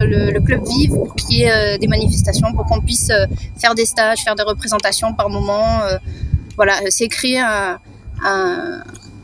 le club vive, pour qu'il y ait des manifestations, pour qu'on puisse faire des stages, faire des représentations par moment. Voilà, c'est créer un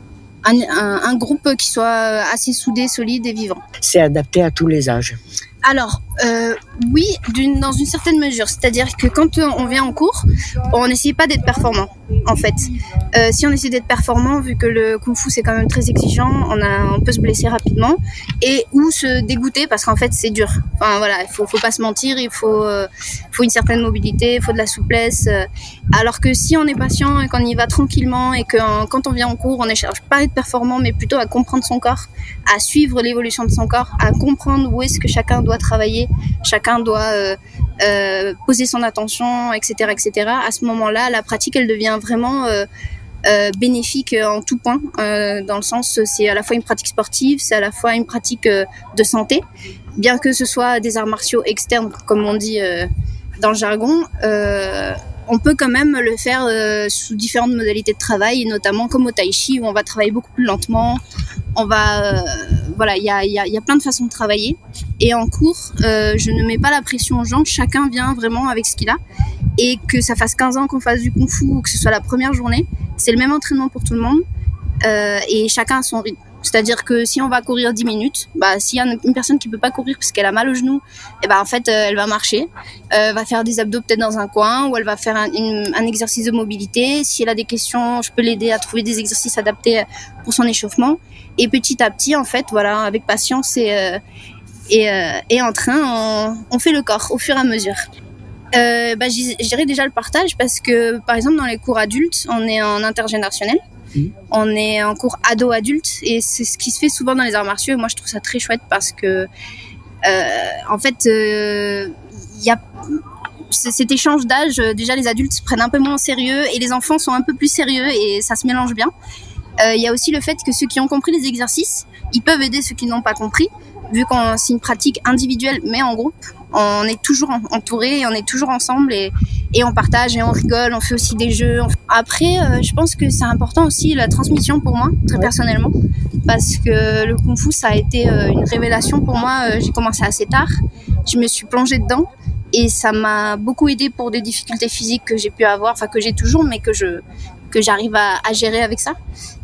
groupe qui soit assez soudé, solide et vivant. C'est adapté à tous les âges. Alors, oui, dans une certaine mesure. C'est-à-dire que quand on vient en cours, on n'essaye pas d'être performant, en fait. Si on essaie d'être performant, vu que le kung-fu c'est quand même très exigeant, on peut se blesser rapidement ou se dégoûter parce qu'en fait c'est dur. Enfin voilà, il faut pas se mentir, il faut une certaine mobilité, il faut de la souplesse. Alors que si on est patient et qu'on y va tranquillement et que quand on vient en cours, on ne cherche pas à être performant, mais plutôt à comprendre son corps, à suivre l'évolution de son corps, à comprendre où est-ce que chacun doit travailler, chacun doit poser son attention, etc., etc. À ce moment-là, la pratique, elle devient vraiment bénéfique en tout point, dans le sens, c'est à la fois une pratique sportive, c'est à la fois une pratique de santé, bien que ce soit des arts martiaux externes, comme on dit dans le jargon. On peut quand même le faire sous différentes modalités de travail, et notamment comme au tai chi où on va travailler beaucoup plus lentement. On va, voilà, il y a plein de façons de travailler. Et en cours, je ne mets pas la pression aux gens. Chacun vient vraiment avec ce qu'il a. Et que ça fasse 15 ans qu'on fasse du kung-fu ou que ce soit la première journée, c'est le même entraînement pour tout le monde. Et chacun a son rythme. C'est-à-dire que si on va courir 10 minutes, s'il y a une personne qui peut pas courir parce qu'elle a mal au genou, en fait, elle va marcher, va faire des abdos peut-être dans un coin, ou elle va faire un exercice de mobilité. Si elle a des questions, je peux l'aider à trouver des exercices adaptés pour son échauffement. Et petit à petit, en fait, voilà, avec patience et entrain, on fait le corps au fur et à mesure. Je dirais déjà le partage parce que, par exemple, dans les cours adultes, on est en intergénérationnel. On est en cours ado-adulte et c'est ce qui se fait souvent dans les arts martiaux. Et moi, je trouve ça très chouette parce que, en fait, y a cet échange d'âge. Déjà, les adultes se prennent un peu moins au sérieux et les enfants sont un peu plus sérieux et ça se mélange bien. Il y a aussi le fait que ceux qui ont compris les exercices, ils peuvent aider ceux qui n'ont pas compris. Vu que c'est une pratique individuelle mais en groupe, on est toujours entouré, on est toujours ensemble et on partage et on rigole, on fait aussi des jeux. Après, je pense que c'est important aussi la transmission pour moi, très personnellement, parce que le kung-fu, ça a été une révélation pour moi. J'ai commencé assez tard, je me suis plongée dedans et ça m'a beaucoup aidée pour des difficultés physiques que j'ai pu avoir, enfin que j'ai toujours, mais que j'arrive à gérer avec ça.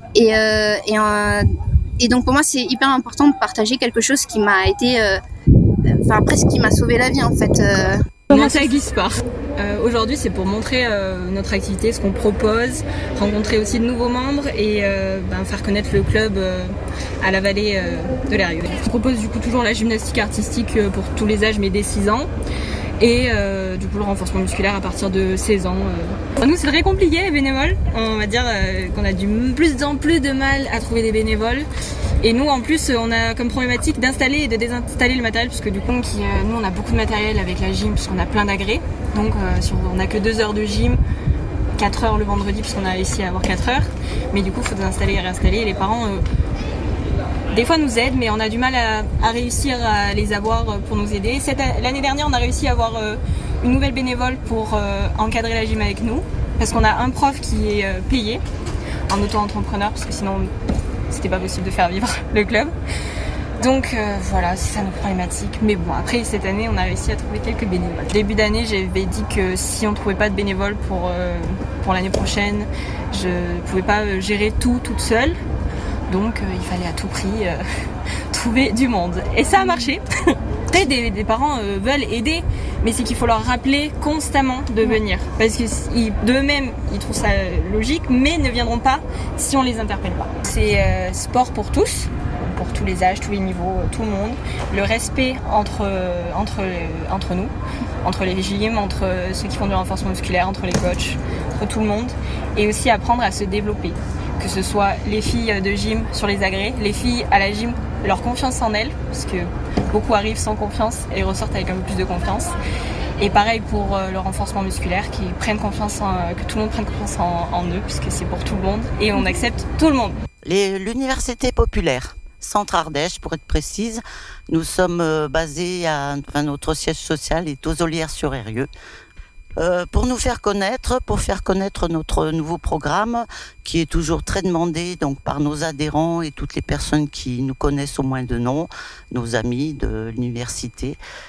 Et donc pour moi, c'est hyper important de partager quelque chose qui m'a été, presque qui m'a sauvé la vie en fait. Comment ça glisse pas. Aujourd'hui, c'est pour montrer notre activité, ce qu'on propose, rencontrer aussi de nouveaux membres et faire connaître le club à la vallée de l'Eyrieux. Je propose du coup toujours la gymnastique artistique pour tous les âges, mais dès 6 ans. Et du coup le renforcement musculaire à partir de 16 ans. Nous c'est très compliqué les bénévoles, on va dire qu'on a de plus en plus de mal à trouver des bénévoles. Et nous en plus on a comme problématique d'installer et de désinstaller le matériel parce que du coup nous on a beaucoup de matériel avec la gym puisqu'on a plein d'agrès. Donc on n'a que 2 heures de gym, 4 heures le vendredi puisqu'on a réussi à avoir 4 heures. Mais du coup il faut désinstaller et réinstaller et les parents... des fois nous aident, mais on a du mal à réussir à les avoir pour nous aider. L'année dernière, on a réussi à avoir une nouvelle bénévole pour encadrer la gym avec nous, parce qu'on a un prof qui est payé, en auto-entrepreneur, parce que sinon, c'était pas possible de faire vivre le club. Donc voilà, c'est ça nos problématiques. Mais bon, après cette année, on a réussi à trouver quelques bénévoles. Début d'année, j'avais dit que si on trouvait pas de bénévoles pour l'année prochaine, je pouvais pas gérer tout toute seule. Donc il fallait à tout prix trouver du monde. Et ça a marché. Après, des parents veulent aider, mais c'est qu'il faut leur rappeler constamment de venir. Parce que d'eux-mêmes, ils trouvent ça logique, mais ne viendront pas si on les interpelle pas. C'est sport pour tous les âges, tous les niveaux, tout le monde. Le respect entre nous, entre les gyms, entre ceux qui font du renforcement musculaire, entre les coachs, entre tout le monde. Et aussi apprendre à se développer. Que ce soit les filles de gym sur les agrès, les filles à la gym, leur confiance en elles, parce que beaucoup arrivent sans confiance et ressortent avec un peu plus de confiance. Et pareil pour le renforcement musculaire, que tout le monde prenne confiance en eux, puisque c'est pour tout le monde et on accepte tout le monde. L'université populaire, Centre Ardèche pour être précise, nous sommes basés notre siège social est aux Ollières-sur-Eyrieux. Pour faire connaître notre nouveau programme qui est toujours très demandé donc par nos adhérents et toutes les personnes qui nous connaissent au moins de nom, nos amis de l'université.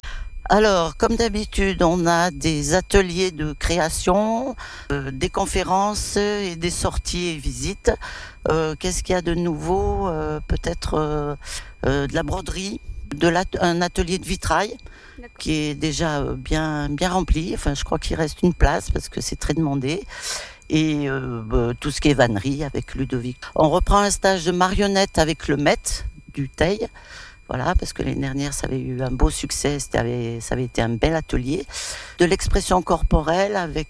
Alors, comme d'habitude, on a des ateliers de création, des conférences et des sorties et visites. Qu'est-ce qu'il y a de nouveau? Peut-être de la broderie, un atelier de vitrail qui est déjà bien rempli. Enfin, je crois qu'il reste une place parce que c'est très demandé. Et tout ce qui est vannerie avec Ludovic. On reprend un stage de marionnette avec le Met du Teil. Voilà, parce que l'année dernière, ça avait eu un beau succès, ça avait été un bel atelier. De l'expression corporelle avec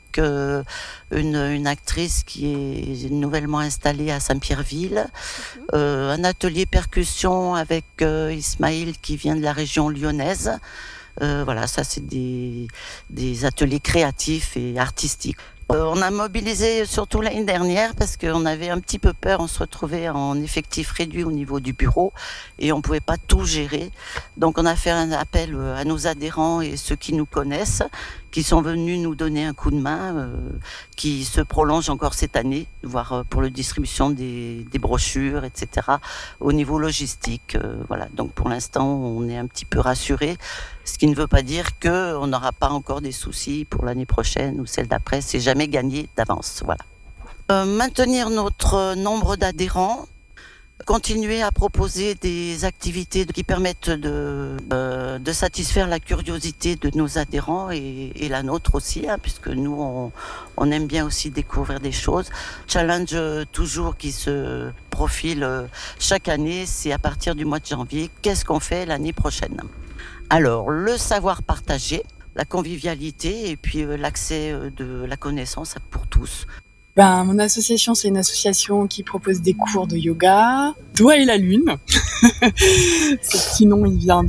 une actrice qui est nouvellement installée à Saint-Pierreville. Un atelier percussion avec Ismaïl qui vient de la région lyonnaise. Voilà, ça c'est des ateliers créatifs et artistiques. On a mobilisé surtout l'année dernière parce qu'on avait un petit peu peur, on se retrouvait en effectif réduit au niveau du bureau et on ne pouvait pas tout gérer. Donc on a fait un appel à nos adhérents et ceux qui nous connaissent, qui sont venus nous donner un coup de main, qui se prolonge encore cette année, voire pour la distribution des brochures, etc. Au niveau logistique, voilà. Donc pour l'instant, on est un petit peu rassurés, ce qui ne veut pas dire qu'on n'aura pas encore des soucis pour l'année prochaine ou celle d'après. C'est jamais gagné d'avance, voilà. Maintenir notre nombre d'adhérents, continuer à proposer des activités qui permettent de satisfaire la curiosité de nos adhérents et la nôtre aussi, hein, puisque nous, on aime bien aussi découvrir des choses. Challenge toujours qui se profile chaque année, c'est à partir du mois de janvier, qu'est-ce qu'on fait l'année prochaine? Alors, le savoir partagé, la convivialité et puis l'accès de la connaissance pour tous. Mon association, c'est une association qui propose des cours de yoga, Doigt et la Lune. Ce petit nom, il vient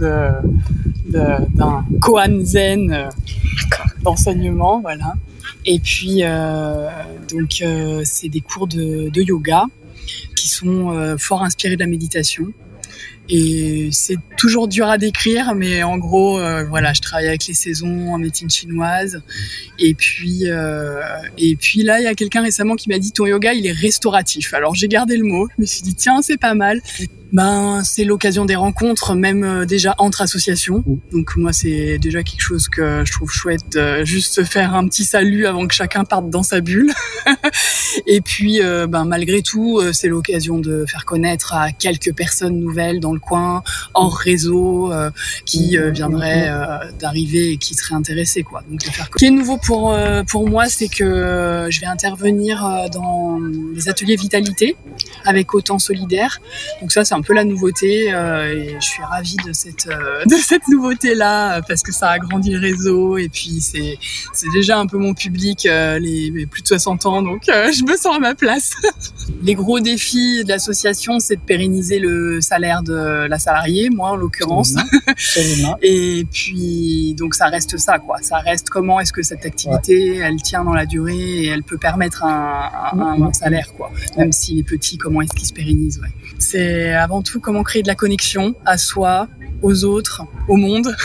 d'un koan zen d'enseignement, voilà. Et puis, c'est des cours de yoga qui sont fort inspirés de la méditation. Et c'est toujours dur à décrire, mais en gros, je travaille avec les saisons en médecine chinoise. Et puis là, il y a quelqu'un récemment qui m'a dit « ton yoga, il est restauratif ». Alors j'ai gardé le mot, je me suis dit « tiens, c'est pas mal ». C'est l'occasion des rencontres, même déjà entre associations. Donc moi, c'est déjà quelque chose que je trouve chouette, juste se faire un petit salut avant que chacun parte dans sa bulle. Et puis, malgré tout, c'est l'occasion de faire connaître à quelques personnes nouvelles dans le coin, hors réseau, qui viendraient d'arriver et qui seraient intéressées, quoi. Donc, ce qui est nouveau pour moi, c'est que je vais intervenir dans les ateliers vitalité avec Autant Solidaire. Donc ça, c'est un peu la nouveauté et je suis ravie de cette nouveauté-là parce que ça agrandit le réseau et puis c'est déjà un peu mon public, les plus de 60 ans, donc je me sens à ma place. Les gros défis de l'association, c'est de pérenniser le salaire de la salariée, moi en l'occurrence. Absolument. Et puis, donc ça reste ça, quoi. Ça reste comment est-ce que cette activité, elle tient dans la durée et elle peut permettre un salaire, quoi. Même s'il est petit, comment est-ce qu'il se pérennise, ouais. C'est avant tout comment créer de la connexion à soi, aux autres, au monde.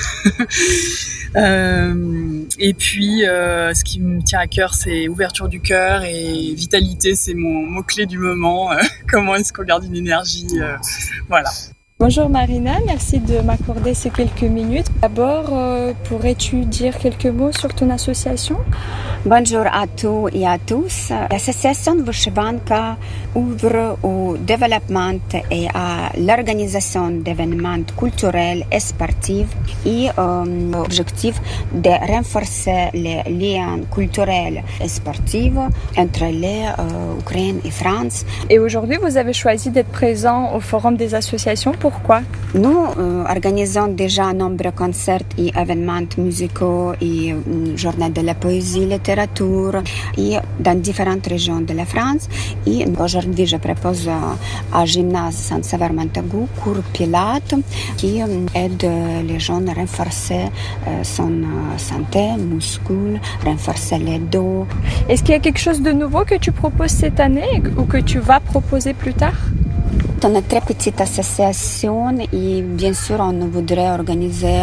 Et puis, ce qui me tient à cœur, c'est ouverture du cœur et vitalité, c'est mon mot-clé du moment. Comment est-ce qu'on garde une énergie, voilà. Bonjour Marina, merci de m'accorder ces quelques minutes. D'abord, pourrais-tu dire quelques mots sur ton association? Bonjour à tous et à tous. L'association Vyshivanka ouvre au développement et à l'organisation d'événements culturels et sportifs et l'objectif de renforcer les liens culturels et sportifs entre l'Ukraine et France. Et aujourd'hui, vous avez choisi d'être présent au Forum des associations. Pourquoi? Nous organisons déjà nombreux concerts et événements musicaux et journées de la poésie, littérature et dans différentes régions de la France. Et aujourd'hui, je propose à Gymnase Saint-Sever-Montaigu cours Pilates qui aide les jeunes à renforcer son santé musculaire, renforcer les dos. Est-ce qu'il y a quelque chose de nouveau que tu proposes cette année ou que tu vas proposer plus tard? On est une très petite association et bien sûr on voudrait organiser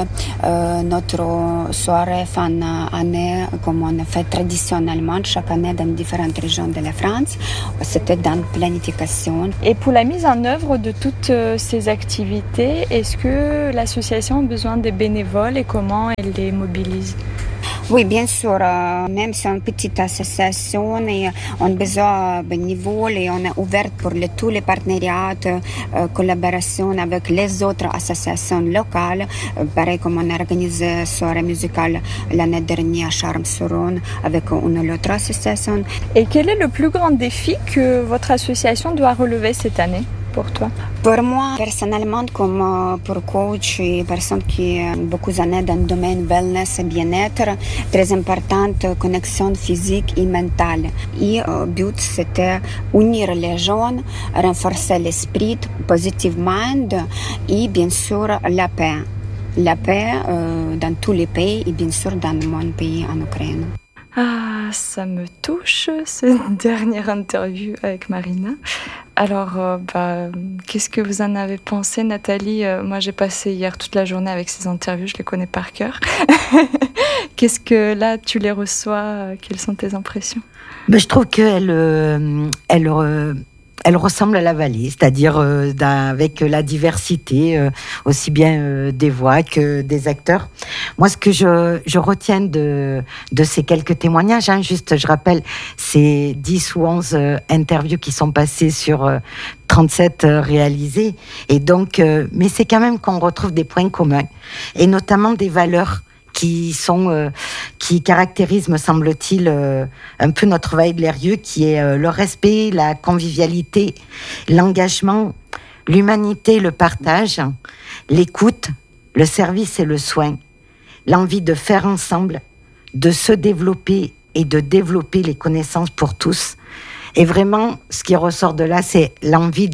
notre soirée fin année comme on a fait traditionnellement chaque année dans différentes régions de la France. C'était dans planification. Et pour la mise en œuvre de toutes ces activités, est-ce que l'association a besoin des bénévoles et comment elle les mobilise? Oui, bien sûr. Même si c'est une petite association, et on a besoin de bénévoles et on est ouvert pour tous les partenariats, collaboration avec les autres associations locales. Pareil comme on a organisé une soirée musicale l'année dernière à Charmes-sur-Rhône avec une autre association. Et quel est le plus grand défi que votre association doit relever cette année pour toi? Pour moi, personnellement, comme pour coach et personne qui a beaucoup d'années dans le domaine wellness et bien-être, très importante connexion physique et mentale. Et le but, c'était unir les gens, renforcer l'esprit, positivement et bien sûr la paix. La paix dans tous les pays et bien sûr dans mon pays en Ukraine. Ah, ça me touche, cette dernière interview avec Marina. Alors, qu'est-ce que vous en avez pensé, Nathalie? Moi, j'ai passé hier toute la journée avec ces interviews, je les connais par cœur. Qu'est-ce que, là, tu les reçois? Quelles sont tes impressions? Je trouve qu'elle ressemble à la vallée, c'est-à-dire avec la diversité, aussi bien des voix que des acteurs. Moi, ce que je retiens de ces quelques témoignages, juste je rappelle, c'est 10 ou 11 interviews qui sont passées sur 37 réalisées. Et donc, mais c'est quand même qu'on retrouve des points communs, et notamment des valeurs qui caractérisent, me semble-t-il, un peu notre Vallée de l'Eyrieux, qui est le respect, la convivialité, l'engagement, l'humanité, le partage, l'écoute, le service et le soin, l'envie de faire ensemble, de se développer et de développer les connaissances pour tous. Et vraiment, ce qui ressort de là, c'est l'envie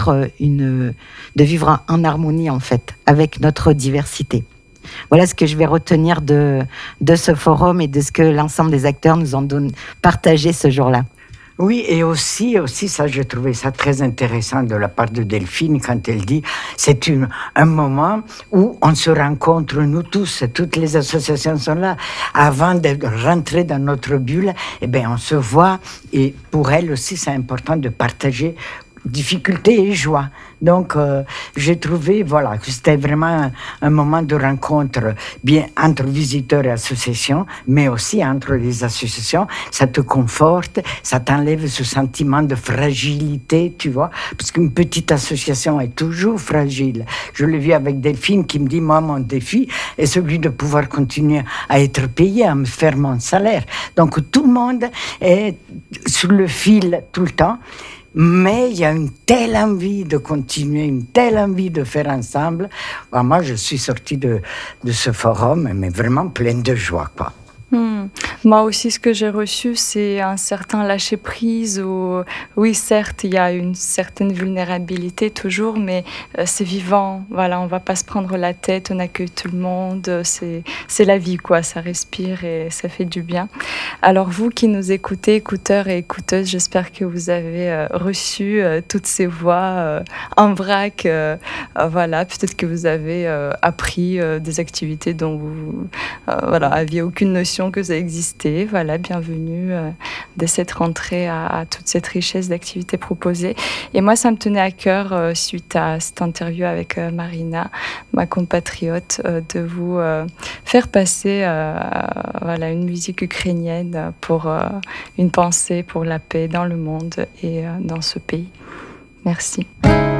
de vivre en harmonie, en fait, avec notre diversité. Voilà ce que je vais retenir de ce forum et de ce que l'ensemble des acteurs nous ont partagé ce jour-là. Oui, et aussi ça, je trouvais ça très intéressant de la part de Delphine quand elle dit c'est un moment où on se rencontre, nous tous, toutes les associations sont là. Avant de rentrer dans notre bulle, on se voit, et pour elle aussi, c'est important de partager difficultés et joie. Donc, j'ai trouvé, que c'était vraiment un moment de rencontre bien entre visiteurs et associations, mais aussi entre les associations. Ça te conforte, ça t'enlève ce sentiment de fragilité, tu vois, parce qu'une petite association est toujours fragile. Je le vis avec Delphine qui me dit, moi, mon défi est celui de pouvoir continuer à être payé, à me faire mon salaire. Donc, tout le monde est sur le fil tout le temps. Mais il y a une telle envie de continuer, une telle envie de faire ensemble. Moi, je suis sortie de ce forum, mais vraiment pleine de joie, quoi. Moi aussi, ce que j'ai reçu, c'est un certain lâcher-prise où, oui, certes, il y a une certaine vulnérabilité toujours, mais c'est vivant. Voilà, on ne va pas se prendre la tête, on accueille tout le monde. C'est la vie, quoi. Ça respire et ça fait du bien. Alors, vous qui nous écoutez, écouteurs et écouteuses, j'espère que vous avez reçu toutes ces voix en vrac. Voilà, peut-être que vous avez appris des activités dont vous aviez aucune notion que ça existait. Voilà, bienvenue dès cette rentrée à toute cette richesse d'activités proposées. Et moi, ça me tenait à cœur, suite à cette interview avec Marina, ma compatriote, de vous faire passer une musique ukrainienne pour une pensée pour la paix dans le monde et dans ce pays. Merci.